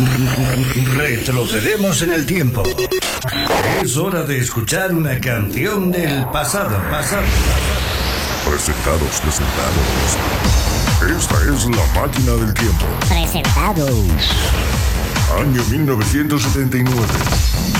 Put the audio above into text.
Retrocedemos en el tiempo. Es hora de escuchar una canción del pasado. Presentados. Esta es la máquina del tiempo. Presentados. Año 1979.